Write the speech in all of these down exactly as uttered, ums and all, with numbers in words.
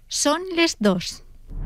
Són les dos.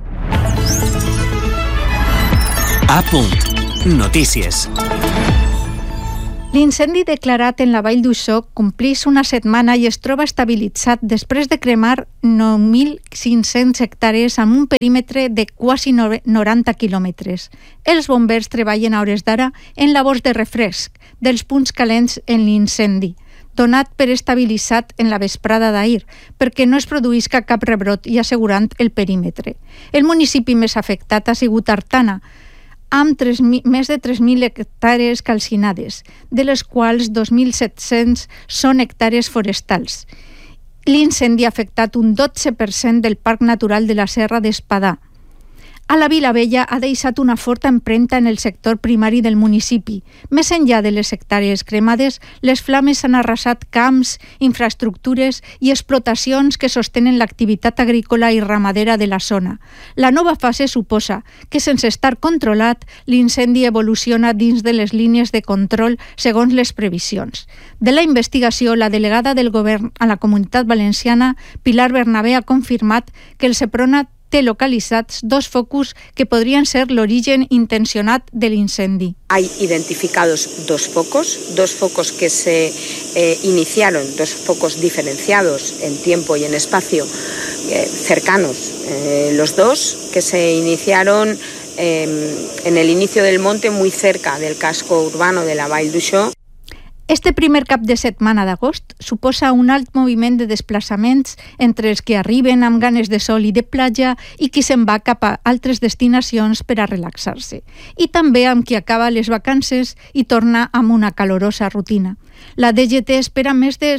A punt. Notícies. L'incendi declarat en la Vall d'Uixó complís una setmana i es troba estabilitzat després de cremar nou mil cinc-cents hectàrees amb un perímetre de quasi noranta quilòmetres. Els bombers treballen a hores d'ara en labors de refresc dels punts calents en l'incendi, donat per estabilitzat en la vesprada d'ahir, perquè no es produïsca cap rebrot i assegurant el perímetre. El municipi més afectat ha sigut Artana, amb tres mil, més de tres mil hectàrees calcinades, de les quals dos mil set-cents són hectàrees forestals. L'incendi ha afectat un dotze per cent del Parc Natural de la Serra d'Espadà. A la Vila Vella ha deixat una forta empremta en el sector primari del municipi. Més enllà de les hectàrees cremades, les flames han arrasat camps, infraestructures i explotacions que sostenen l'activitat agrícola i ramadera de la zona. La nova fase suposa que, sense estar controlat, l'incendi evoluciona dins de les línies de control segons les previsions. De la investigació, la delegada del govern a la Comunitat Valenciana, Pilar Bernabé, ha confirmat que el Seprona té localitzats dos focus que podrien ser l'origen intencionat de l'incendi. Hay identificados dos focos, dos focos que se eh, iniciaron, dos focos diferenciados en tiempo y en espacio, eh, cercanos, eh, los dos que se iniciaron eh, en el inicio del monte, muy cerca del casco urbano de la Vall d'Uixó. Este primer cap de setmana d'agost suposa un alt moviment de desplaçaments entre els que arriben amb ganes de sol i de platja i qui se'n va cap a altres destinacions per a relaxar-se. I també amb qui acaba les vacances i torna amb una calorosa rutina. La D G T espera més de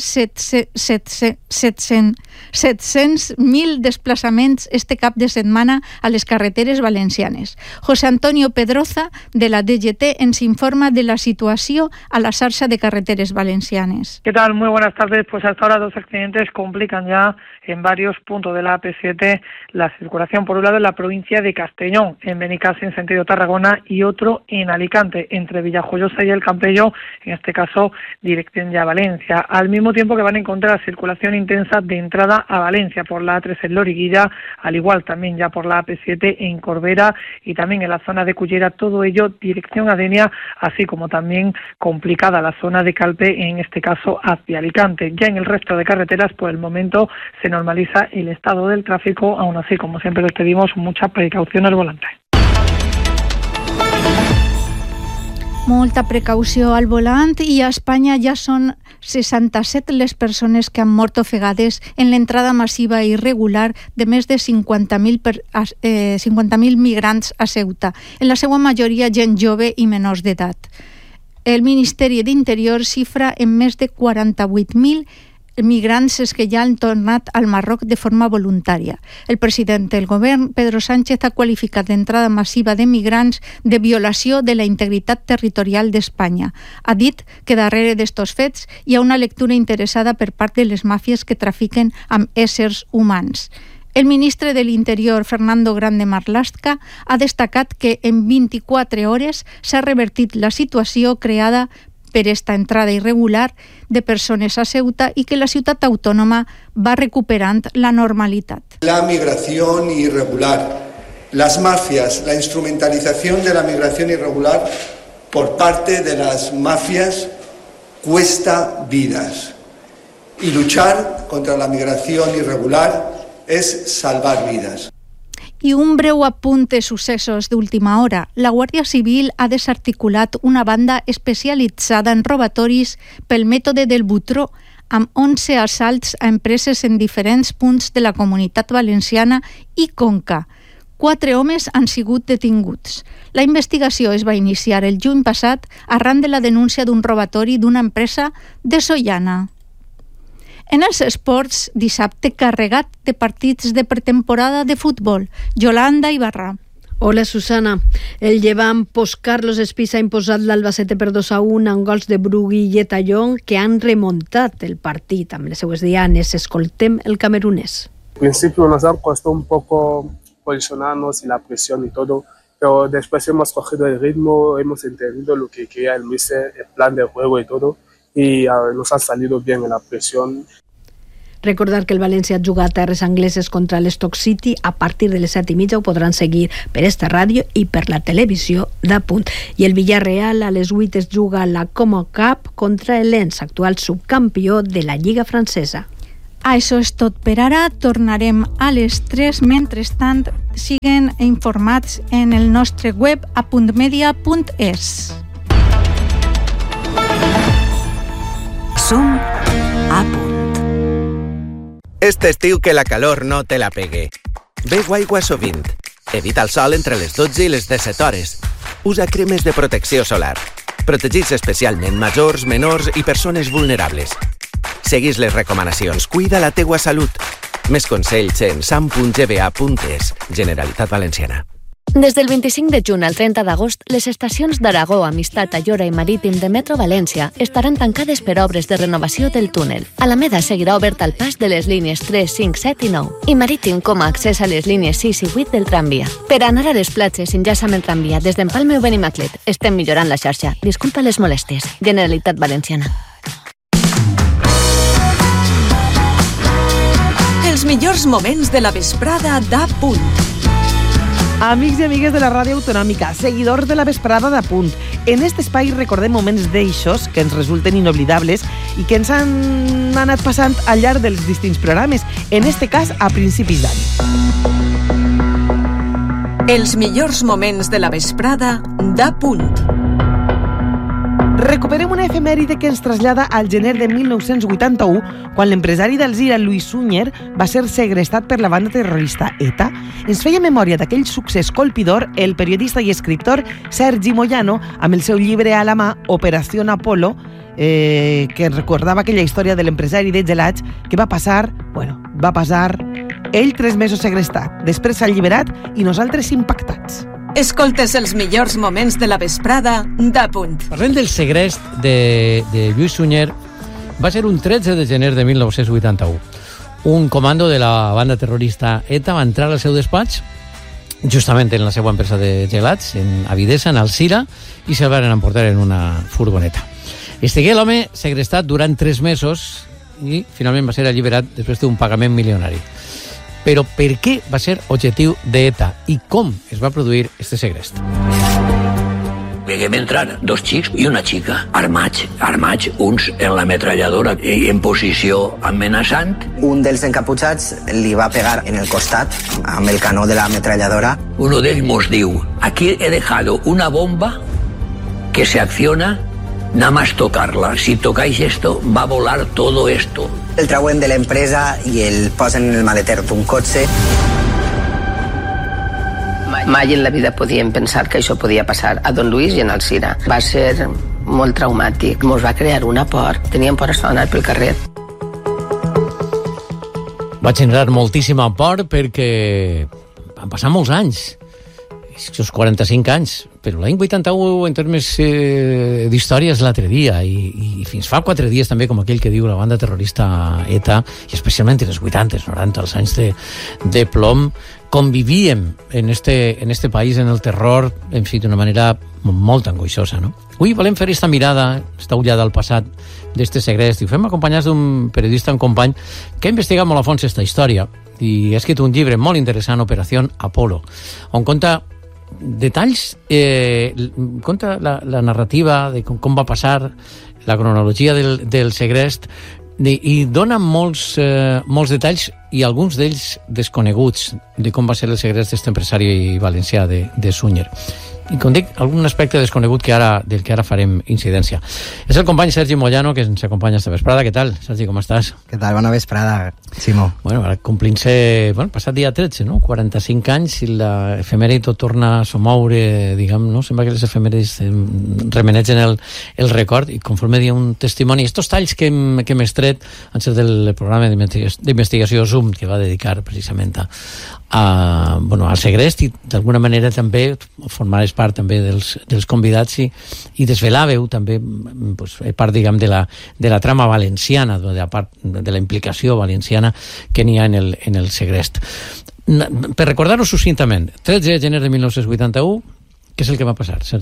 set-cents mil desplaçaments este cap de setmana a les carreteres valencianes. José Antonio Pedroza, de la D G T, ens informa de la situació a la xarxa de carreteres valencianes. ¿Qué tal? Muy buenas tardes. Pues hasta ahora dos accidentes complican ya en varios puntos de la A P siete la circulación. Por un lado en la provincia de Castellón, en Benicàssim en sentido Tarragona, y otro en Alicante, entre Villajoyosa y el Campello, en este caso dirección ya a Valencia. Al mismo tiempo que van a encontrar circulación intensa de entrada a Valencia por la A tres en Loriguilla, al igual también ya por la A P siete en Corbera y también en la zona de Cullera, todo ello dirección a Denia, así como también complicada la zona de Calpe, en este caso hacia Alicante. Ya en el resto de carreteras, por el momento, se normaliza el estado del tráfico, aún así, como siempre les pedimos, mucha precaución al volante. Molta precaució al volant i a Espanya ja són seixanta-set les persones que han mort ofegades en l'entrada massiva i irregular de més de cinquanta mil per, eh, cinquanta mil migrants a Ceuta, en la seva majoria gent jove i menors d'edat. El Ministeri d'Interior xifra en més de quaranta-vuit mil migrants que ja han tornat al Marroc de forma voluntària. El president del govern, Pedro Sánchez, ha qualificat l'entrada massiva de migrants de violació de la integritat territorial d'Espanya. Ha dit que darrere d'estos fets hi ha una lectura interessada per part de les màfies que trafiquen amb éssers humans. El ministre de l'Interior, Fernando Grande Marlaska, ha destacat que en vint-i-quatre hores s'ha revertit la situació creada per esta entrada irregular de persones a Ceuta y que la ciutat autònoma va recuperant la normalitat. La migración irregular, las mafias, la instrumentalización de la migración irregular por parte de las mafias cuesta vidas. Y luchar contra la migración irregular es salvar vidas. I un breu apunt de successos d'última hora. La Guàrdia Civil ha desarticulat una banda especialitzada en robatoris pel mètode del butró, amb onze assalts a empreses en diferents punts de la Comunitat Valenciana i Conca. Quatre homes han sigut detinguts. La investigació es va iniciar el juny passat arran de la denúncia d'un robatori d'una empresa de Sollana. En els esports, dissabte carregat de partits de pretemporada de futbol. Yolanda Ibarra. Hola, Susana. El Llevant post-Carlos Espís ha imposat l'Albacete per dos a un amb gols de Brugui i Etallón, que han remontat el partit amb les seues dianes. Escoltem el camerunès. Al principio nos ha costado un poco posicionarnos y la presión y todo, pero después hemos cogido el ritmo, hemos entendido lo que quería el míster, el plan de juego y todo, y uh, nos ha salido bien en la presión. Recordar que el València juga a terres angleses contra l'Stoke City a partir de les set i mitja. Ho podran seguir per esta ràdio i per la televisió d'A Punt. I el Villarreal a les vuit es juga la Como Cup contra el Lens, actual subcampió de la Lliga francesa. Això és tot per ara. Tornarem a les tres. Mentrestant, siguen informats en el nostre web a punt media punt es. Som a punt. Este estiu que la calor no te la pegue. Beu aigua sovint. Evita el sol entre les dotze i les disset hores. Usa cremes de protecció solar. Protegits especialment majors, menors i persones vulnerables. Seguís les recomanacions. Cuida la teua salut. Més consells en sam punt g b a punt es. Generalitat Valenciana. Des del vint-i-cinc de juny al trenta d'agost, les estacions d'Aragó, Amistat, Ayora i Marítim de Metro València estaran tancades per obres de renovació del túnel. Alameda seguirà obert al pas de les línies tres, cinc, set i nou i Marítim com a accés a les línies sis i vuit del tramvia. Per anar a les platges, enllaça amb el tramvia des d'Empalme o Benimaclet. Estem millorant la xarxa. Disculpa les molèsties. Generalitat Valenciana. Els millors moments de la vesprada d'A Punt. Amics i amigues de la ràdio autonòmica, seguidors de la vesprada d'A Punt. En aquest espai recordem moments d'eixos que ens resulten inoblidables i que ens han anat passant al llarg dels distints programes, en este cas a principis d'any. Els millors moments de la vesprada d'A Punt. Recuperem una efemèride que ens trasllada al gener de mil nou-cents vuitanta-u, quan l'empresari d'Alzira, Lluís Sunyer, va ser segrestat per la banda terrorista ETA. Ens feia memòria d'aquell succés colpidor el periodista i escriptor Sergi Moyano amb el seu llibre a la mà, Operación Apolo, eh, que recordava aquella història de l'empresari de gelats que va passar, bueno, va passar ell tres mesos segrestat, després s'ha alliberat i nosaltres impactats. Escoltes els millors moments de la vesprada d'A Punt. Parlem del segrest de, de Lluís Sunyer. Va ser un tretze de gener de mil nou-cents vuitanta-u. Un comando de la banda terrorista ETA va entrar al seu despatx, justament en la seva empresa de gelats, en Avidesa, en Alzira, i se'l van emportar en una furgoneta. Estigué l'home segrestat durant tres mesos i finalment va ser alliberat després d'un pagament milionari. Però per què va ser objectiu d'ETA i com es va produir este segrest? Veiem entrar dos xics i una xica, armats, armats, uns en la metralladora i en posició amenaçant. Un dels encaputxats li va pegar en el costat amb el canó de la metralladora. Uno d'ells mos diu, aquí he dejado una bomba que se acciona nada más tocarla. Si tocáis esto, va a volar todo esto. El trauen de l'empresa i el posen en el maleter d'un cotxe. Mai en la vida podíem pensar que això podia passar a Don Luis i en Alzira. Va ser molt traumàtic. Mos va crear una por. Teníem por a anar pel carrer. Va generar moltíssima por perquè van passar molts anys. Els quaranta-cinc anys, però l'any vuitanta-u en termes eh, d'història és l'altre dia i, i fins fa quatre dies també, com aquell que diu la banda terrorista ETA, i especialment en els vuitanta, noranta, els anys de, de plom, convivíem en este, en este país, en el terror, en fi, d'una manera molt angoixosa, no? Avui volem fer esta mirada, esta ullada al passat d'este segrest, i ho fem acompanyats d'un periodista, un company, que ha investigat molt a fons esta història i ha escrit un llibre molt interessant, Operación Apolo, on conta detalls, eh, conta la, la narrativa de com, com va passar, la cronologia del, del segrest, i, i dona molts, eh, molts detalls i alguns d'ells desconeguts de com va ser el segrest d'aquest empresari valencià de, de Sunyer. I com dic, algun aspecte desconegut que ara, del que ara farem incidència. És el company Sergi Moyano que ens acompanya esta vesprada. Què tal, Sergi, com estàs? Què tal? Bona vesprada, Simó. Bueno, ara complint-se, bueno, passat dia tretze, no? quaranta-cinc anys i l'efemèride torna a somoure, diguem, no? Sembla que les efemèrides remenegen el, el record i conforme dia un testimoni. Estos talls que hem, que hem estret han sigut del programa d'investigació Zoom que va dedicar precisament a, a, bueno, al segrest i d'alguna manera també formaves part també dels, dels convidats i, i desvelàveu també pues, part, diguem, de la, de la trama valenciana, de la part de la implicació valenciana que n'hi ha en el, en el segrest. Per recordar-ho succintament, tretze de gener de mil nou-cents vuitanta-u, què és el que va passar, Sergi?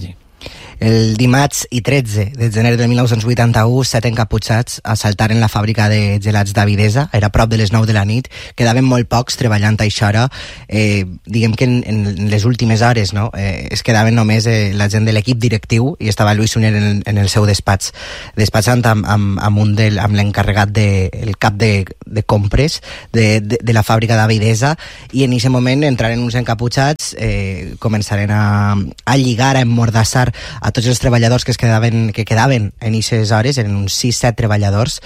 El dimarts i tretze de gener del mil nou-cents vuitanta-u, set encaputxats assaltaren la fàbrica de gelats d'Avidesa. Era a prop de les nou de la nit. Quedaven molt pocs treballant a això hora. Eh, diguem que en, en les últimes hores, no? eh, es quedaven només eh, la gent de l'equip directiu i estava Luis Sunyer en, en el seu despatx, despatxant amb, amb, amb, un del, amb l'encarregat, de, el cap de, de compres de, de, de la fàbrica d'Avidesa, i en aquest moment entraren uns encaputxats, eh, començaren a, a lligar, a emmordassar a tots els treballadors que es quedaven, que quedaven en aquestes hores, eren uns sis set treballadors,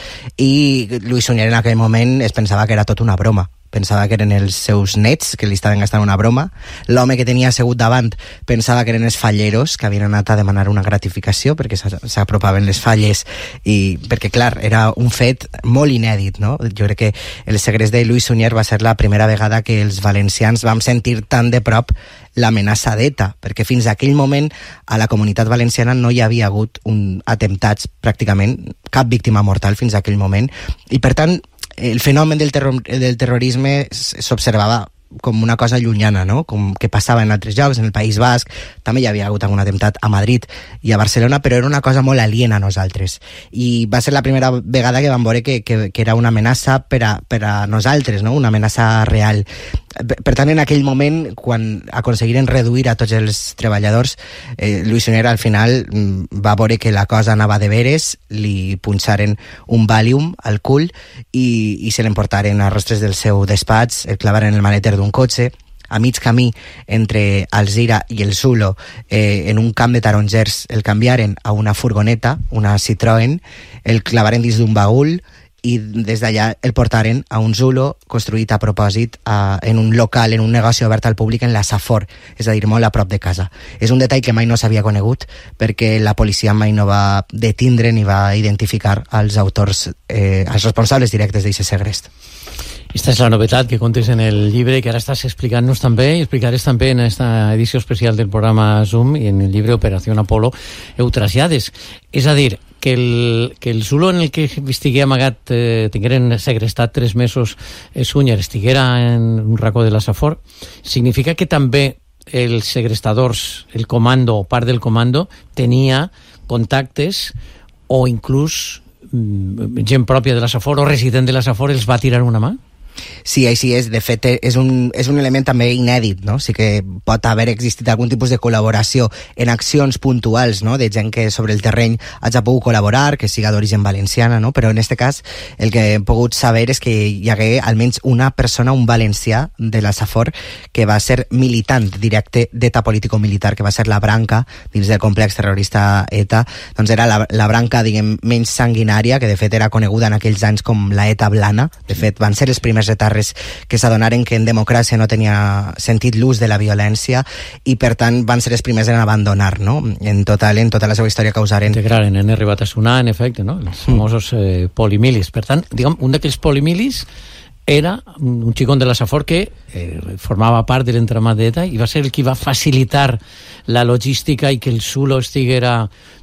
i Luis Sunyer en aquell moment es pensava que era tot una broma. Pensava que eren els seus nets que li estaven gastant una broma. L'home que tenia assegut davant pensava que eren els falleros que havien anat a demanar una gratificació perquè s'apropaven les falles, i perquè clar, era un fet molt inèdit, no? Jo crec que el segrest de Luis Sunyer va ser la primera vegada que els valencians vam sentir tan de prop l'amenaça d'ETA, perquè fins a aquell moment a la comunitat valenciana no hi havia hagut un atemptats, pràcticament cap víctima mortal fins a aquell moment, i per tant el fenomen del, terror, del terrorisme s'observava com una cosa llunyana, no? Com que passava en altres llocs, en el País Basc, també hi havia hagut algun atemptat a Madrid i a Barcelona, però era una cosa molt aliena a nosaltres. I va ser la primera vegada que vam veure que, que, que era una amenaça per a, per a nosaltres, no? Una amenaça real. Per tant, en aquell moment, quan aconseguiren reduir a tots els treballadors, eh, Luis Sunyer al final va veure que la cosa anava de veres, li punxaren un Valium al cul i, i se l'emportaren a rostres del seu despatx, el clavaren en el maleter d'un cotxe, a mig camí entre Alzira i el Zulo, eh, en un camp de tarongers, el canviaren a una furgoneta, una Citroën, el clavaren dins d'un baúl, i des d'allà el portaren a un Zulo construït a propòsit a, en un local, en un negoci obert al públic en la Safor, és a dir, molt a prop de casa. És un detall que mai no s'havia conegut perquè la policia mai no va detindre ni va identificar els autors, eh, els responsables directes d'aquest segrest. Esta és la novetat que contes en el llibre, que ara estàs explicant-nos també, i explicaràs també en esta edició especial del programa Zoom i en el llibre Operació Apolo, Eutrasiades. És a dir, que el, que el Zulo en el que estigué amagat, eh, tingueren segrestat tres mesos eh, Sunyer, estiguera en un racó de la Safor, significa que també els segrestadors, el comando, part del comando, tenia contactes o inclús mm, gent pròpia de la Safor o resident de la Safor els va tirar una mà? Sí, així és. De fet, és un, és un element també inèdit, no? Sí que pot haver existit algun tipus de col·laboració en accions puntuals, no? De gent que sobre el terreny hagi pogut col·laborar, que siga d'origen valenciana, no? Però en aquest cas el que hem pogut saber és que hi hagué almenys una persona, un valencià de la Safor, que va ser militant directe d'ETA político-militar, que va ser la branca dins del complex terrorista ETA. Doncs era la, la branca, diguem, menys sanguinària, que de fet era coneguda en aquells anys com la ETA blana. De fet, van ser els primers retarres que s'adonaren que en democràcia no tenia sentit l'ús de la violència i per tant van ser els primers en abandonar, no? En total, en tota la seva història causaren... Integraren, han arribat a sonar, en efecte, no? Els famosos eh, polimilis. Per tant, diguem, un d'aquells polimilis era un xicón de la Safor que eh, formava part de l'entramat d'ETA i va ser el qui va facilitar la logística i que el Zulo estiguera...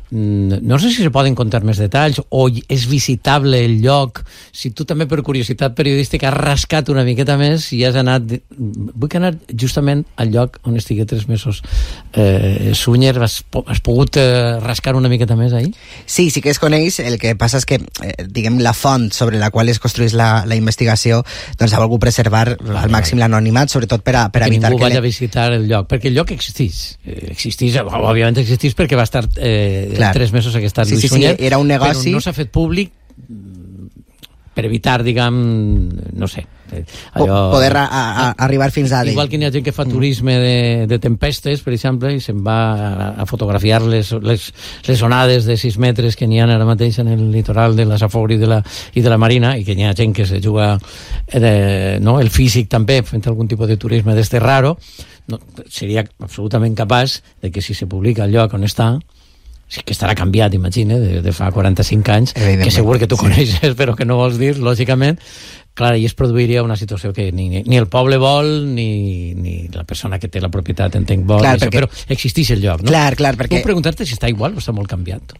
No sé si se poden contar més detalls o és visitable el lloc, si tu també per curiositat periodística has rascat una miqueta més i has anat, vull que anar justament al lloc on estigué tres mesos eh, Sunyer, has, has pogut eh, rascar una miqueta més ahí? Sí, sí que es coneix, el que passa és que eh, diguem la font sobre la qual es construeix la, la investigació doncs ha volgut preservar vale, al màxim vale. l'anonimat, sobretot per a, per a que evitar ningú que... vagi a visitar el lloc, perquè el lloc existís existís, òbviament existís perquè va estar eh, Clar. tres mesos que està sí, Luis sí, Sunyer, sí, era un negoci... però no s'ha fet públic per evitar, diguem, no sé, allò... poder a, a, arribar fins a... Igual que hi ha gent que fa turisme de, de tempestes, per exemple, i se'n va a, a fotografiar les, les, les onades de sis metres que n'hi ha ara mateix en el litoral de la Safor i de la, i de la Marina, i que hi ha gent que se juga eh, no, el físic també, fent algun tipus de turisme d'este raro, no, seria absolutament capaç de que si se publica el lloc on està, que estarà canviat, imagina, de, de fa quaranta-cinc anys, que segur que tu sí. coneixes, però que no vols dir, lògicament, clar, i es produiria una situació que ni, ni el poble vol, ni, ni la persona que té la propietat entenc vol, clar, perquè... però existeix el lloc, no? Clar, clar, perquè... Puc preguntar-te si està igual o està molt canviat?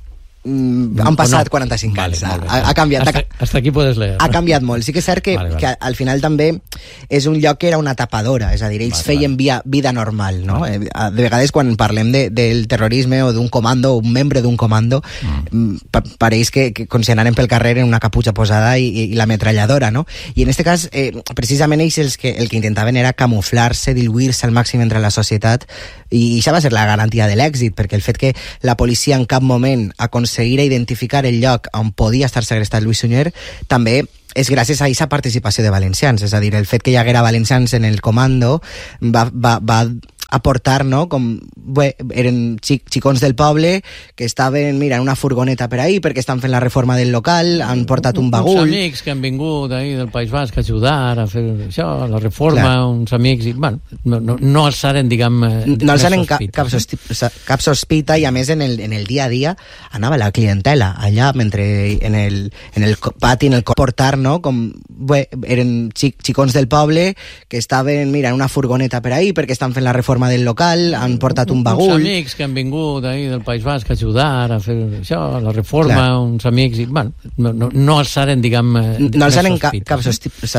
Mm, han passat no. quaranta-cinc anys, vale, ha, ha canviat. Hasta, hasta aquí puedes leer. Ha canviat molt. Sí que és cert que, vale, vale. que al final també és un lloc que era una tapadora, és a dir, ells vale, feien vale. Via, vida normal, no? Vale. De vegades quan parlem de, del terrorisme o d'un comando, un membre d'un comando, mm. pareix que, que com si anaren pel carrer en una caputxa posada i, i la metralladora, no? I en aquest cas, eh, precisament ells els que, el que intentaven era camuflar-se, diluir-se al màxim entre la societat, i això va ser la garantia de l'èxit, perquè el fet que la policia en cap moment aconseguira identificar el lloc on podia estar segrestat Luis Sunyer també és gràcies a aquesta participació de valencians, és a dir, el fet que hi haguera valencians en el comando va, va, va aportar, no? Com bé, eren xic, xicons del poble que estaven, mira, en una furgoneta per ahí perquè estan fent la reforma del local, han portat un bagul. Uns amics que han vingut ahí del País Basc a ajudar a fer això, la reforma, clar. Uns amics, i, bueno, no, no, no alçaren, diguem, no alçaren cap, cap, sospita, cap sospita, i a més en el, en el dia a dia anava la clientela allà, mentre en el, en el pati, en el portar, no? Com bé, eren xic, xicons del poble que estaven, mira, en una furgoneta per ahí perquè estan fent la reforma del local, han portat un bagul. Uns amics que han vingut ahí del País Basc a ajudar a fer això, la reforma, clar. Uns amics, i, bueno, no, no, no alçaren, diguem, no alçaren cap, cap sospita.